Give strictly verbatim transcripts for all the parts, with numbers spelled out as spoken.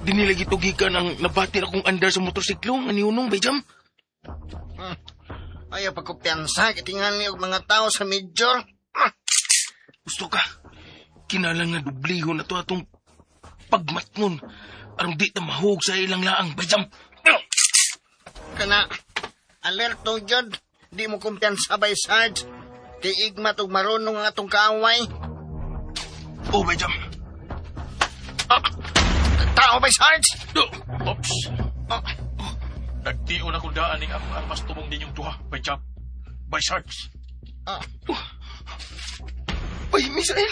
dinilagi tugikan ang nabatir akong andar sa motorsiklo nga niunong, bay, Jam. Hmm. Ayaw pagkupiyansa, kitingan niyo mga tao sa Major. Hmm. Gusto ka, kinalang nga dubliho na to atong pagmatngon. Arong di na mahug sa ilang laang, bay, Jam. Kana, alerto jud, di mo kumpiyansa, bay, Sarge. Kay igmat og marunong ang atong kaaway. Oh, bay, Jam. Ah, tao, bay, Sarge? No. Ops. Ah. Nagtiyon akong daaning akong armas tumong ninyong duha, by Jam. By Sarge. Ah. Bay, Misael.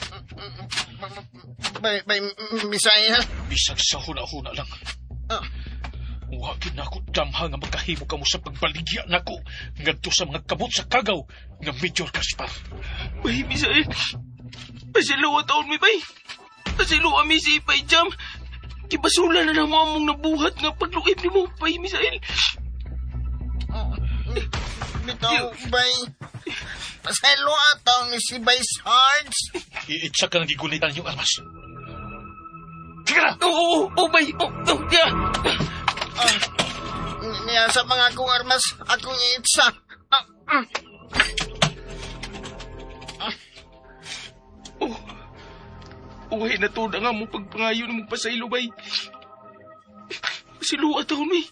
Bay, bay, Misael. Bisag sa huna-huna lang. Ah. Wagin na ako damha nga magkahimo ka mo sa pagbaligya na ko ngadto sa mga kabot sa kagaw nga Major Gaspar. Bay, Misael. Pasiluwa taon mi, bay. Pasiluwa mi si Bay Jam. Kibasula na lang mo among nabuhat nga pagluib ni mo, bay, Misael. Oh, bitaw, bay. Pasaylo ataw ni si Bay Sarge. Iitsa ka nang gigulitan yung armas. Sige na! Oo, oo, oo, bay. Oo, oo, yeah. Ah, niya sa mga akong armas, akong iitsa. Ah, ah. Ah. Oh. Uwi na to na nga mo pagpangayo na mong pasaylo, bay. Pasiluwa taon mi.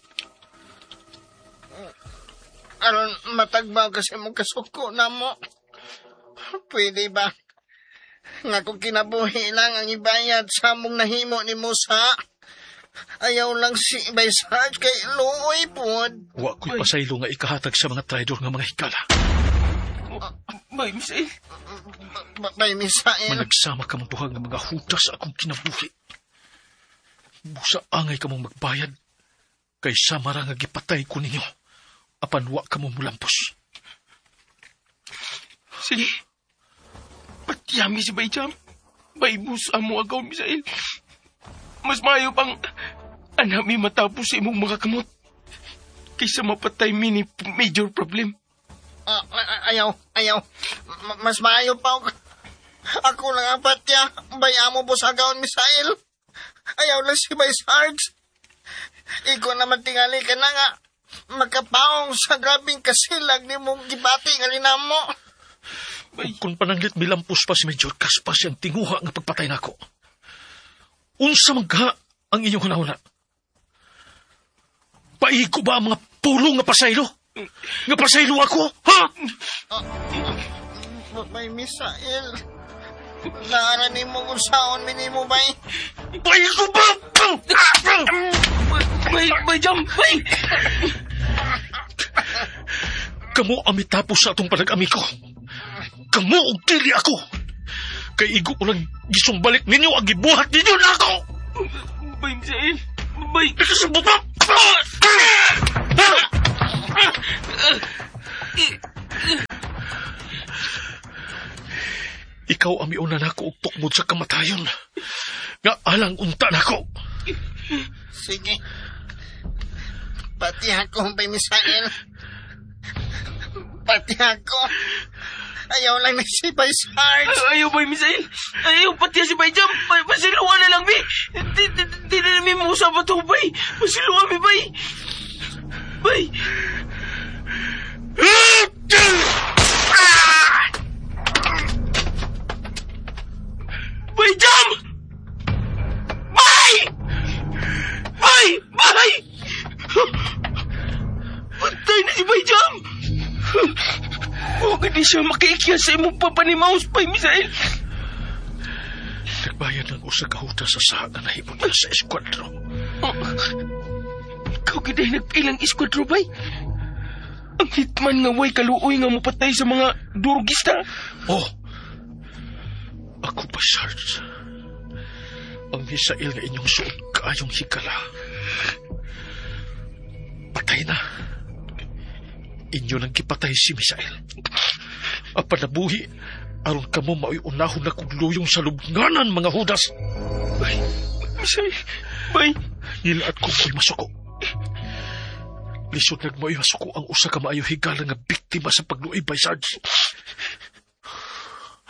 Aron matagbaw kasi mong kasuko na mo. Pwede ba? Nga kung kinabuhi lang ang ibayad sa mong nahimo ni Musa. Ayaw lang si Bay Sarge kay luoy pod. Wa ko'y pasaylo nga ikahatag sa mga traidor nga mga hikala. Bay, Misael. Bay, Misael. Managsama ka mong duhang nga mga hutas sa akong kinabuhi. Busa angay ka mong magbayad. Kay samara nga gipatay ko ninyo. Apan wa ka mong mulampos. Sige. Patiyami si Bay Jam. Bay, busa mo agaw, Misael. Mas mayo pang anami matapos sa imong mga kamot. Kaysa mapatay mi ni major problem. Uh, ayaw, ayaw. M- mas maayo pa ako. Ako lang ang patya. Bayamo po sa gawon, Misael. Ayaw lang si Bay Sarge. Ikaw naman tingali ka na nga. Magkapaong sa grabing kasilag ni mong gibati nga linam mo. Bay, kung pananglit milampos pa si Major Gaspar siyang tinguha nga pagpatay nako. Unsa magha ang inyong hunahuna? Paigo ba ang mga pulong nga pasaylo? Nga pasaylo ako, ha? Uh, Bay Misael, naarani mo kung saan minimo, Bay. Paigo ba? Bay, Bay Jam, Bay! Kamu amitapos sa atong panag-ami ko. Kamu og dili ako. Kay igo ko lang gisong balik ninyo ang gibuhat ninyo na ako. Bay, Misael, Bay! Nakasabot na! Ikaw ang miuna na ako upokmod sa kamatayon. Nga alang unta na ako. Sige. Pati ako, Bay Misael. Pati ako. Ayaw lang na si Bay Sarge. Ayaw, Bay Misael. Ayaw, pati si Bay Jam. Pasiluwa na lang, Bay. Di na namin musa pa ito, Bay. Pasiluwa mi, Bay. Bay. Bay Jam! Bay! Bay! Bay! Patay na si Bay Jam! Huwag hindi siya makiikya sa imong papanimaos, Bay Misael. Nagbayad ng usa ka huta sa saha na nahimon niya sa eskwadro. Oh, ikaw giday nagpilang eskwadro, Bay? Ang hitman nga way kaluoy nga mapatay sa mga durugista. Oh, ako ba, Sarge? Ang Misael nga inyong suot kaayong hikala. Patay na. Inyo nang kipatay si Misael. Apa nabuhi, aron ka mo mao'y unahon na kong luyong sa lubnganan, mga hudas. Bay, Misael, Bay. Nilaat ko mo'y masuko. Lisod nag mo'y masuko ang usa ka maayo higala nga biktima sa pagluoy, Bay Sarge.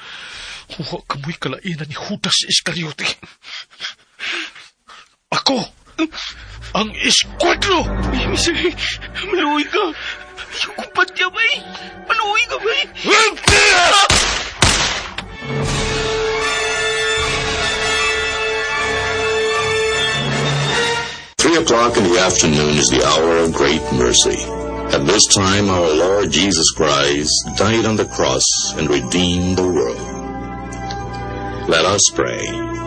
Huwa ka mo'y kalainan ni Judas Iscariote. Ako! ang eskwadro! Bay, Misael, maluwi ka. Ayaw kong patya, bay. Maluwi ka, bay. Three o'clock in the afternoon is the hour of great mercy. At this time, our Lord Jesus Christ died on the cross and redeemed the world. Let us pray.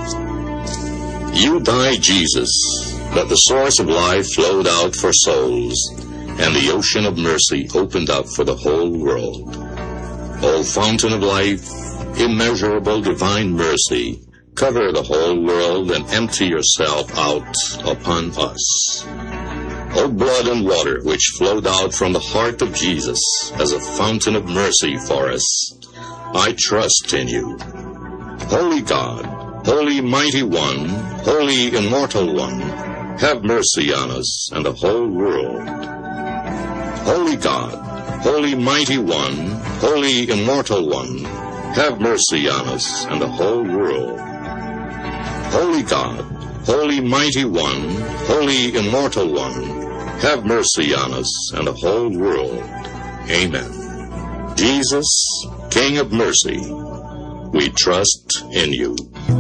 You died, Jesus, that the source of life flowed out for souls, and the ocean of mercy opened up for the whole world. O fountain of life, immeasurable divine mercy, cover the whole world and empty yourself out upon us. O blood and water which flowed out from the heart of Jesus as a fountain of mercy for us, I trust in you. Holy God, Holy Mighty One, Holy Immortal One, have mercy on us and the whole world. Holy God, Holy Mighty One, Holy Immortal One, have mercy on us and the whole world. Holy God, Holy Mighty One, Holy Immortal One, have mercy on us and the whole world. Amen. Jesus, King of mercy, we trust in you.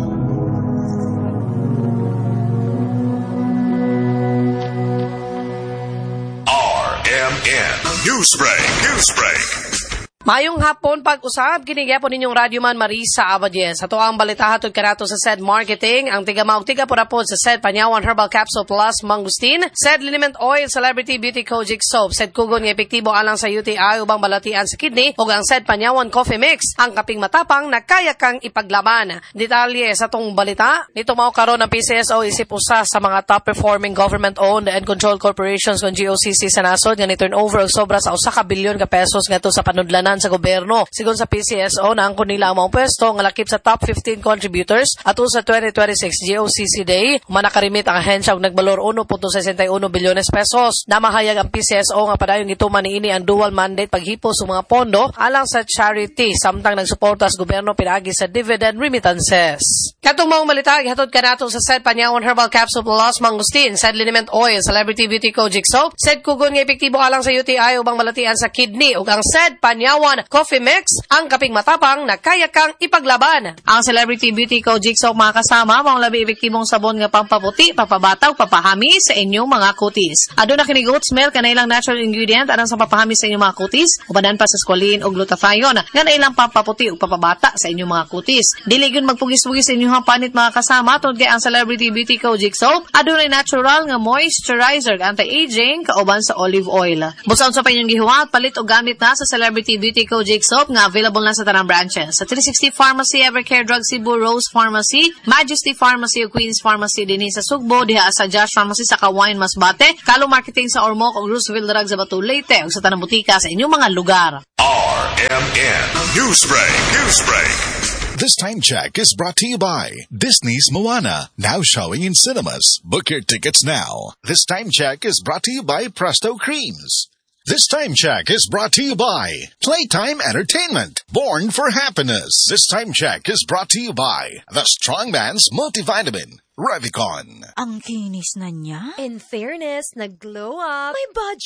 R M N Newsbreak, Newsbreak. Mayong hapon pag-usab, kinigyapo ninyong Radyo Man Marisa Abadies. Ato ang balitahatod kanato sa S E D Marketing, ang tiga-maog tiga-purapod sa S E D Panyawan Herbal Capsule Plus Mangustin, S E D Liniment Oil Celebrity Beauty Kojic Soap, S E D Kugon nga epektibo alang sa U T I ubang balatian sa kidney, ug ang S E D Panyawan Coffee Mix, ang kaping matapang na kaya kang ipaglaban. Detalye sa tong balita, nito mao karon ang P C S O isip usa sa mga top-performing government-owned and controlled corporations kon G O C C sa nasod nga ni turnover og sobra sa usa ka bilyon ka pesos ngadto sa panudlanan sa gobyerno. Sigon sa P C S O, naangkon nila ang mga pwesto nga lakip sa top fifteen contributors ato sa twenty twenty-six G O C C Day. Manakarimit ang ahensya og nagbalor one point six one bilyones pesos. Namahayag ang P C S O nga padayong gituman niini ang dual mandate paghipos sa mga pondo alang sa charity samtang nagsuporta sa gobyerno pinaagi sa dividend remittances. Katong mga malita gihatod kanato sa S E D Panyawan Herbal Capsule Plus Mangustin, S E D Liniment Oil Celebrity Beauty Kojic Soap, S E D Kugon nga epektibo alang sa U T I ubang malatian sa kidney, ug ang S E D Panyawan Coffee Mix, ang kaping matapang na kaya kang ipaglaban. Ang Celebrity Beauty Kojic Soap mga kasama, mga labi epektibong sabon nga pampaputi, papabataw, papahami sa inyong mga kutis. Aduna kini goat smell kanay lang natural ingredient anang sa papahami sa inyong mga kutis, ubanan pa sa squalene o glutathione nga nailang pampaputi o papabata sa inyong mga kutis. Dili gyud magpugis-pugis sa inyong panit mga kasama tungod kay ang Celebrity Beauty Kojic Soap adunay natural nga moisturizer, anti-aging kauban sa olive oil. Busa sa pa inyong gihuwat, palit o gamit na sa Celebrity Beauty Kojic Soap nga available na sa tanang branches. Sa three sixty Pharmacy, Evercare Drug Cebu, Rose Pharmacy, Majesty Pharmacy o Queen's Pharmacy din sa Sugbo, diha sa Josh Pharmacy sa Kawain Masbate, Kalo Marketing sa Ormoc o Roosevelt Drug sa Batu Leyte o sa tanang butika sa inyong mga lugar. R M N Newsbreak, Newsbreak. This time check is brought to you by Disney's Moana, now showing in cinemas. Book your tickets now. This time check is brought to you by Presto Creams. This time check is brought to you by Playtime Entertainment, born for happiness. This time check is brought to you by the Strongman's Multivitamin, Revicon. Ang kinis na niya. In fairness, nag-glow up. May budget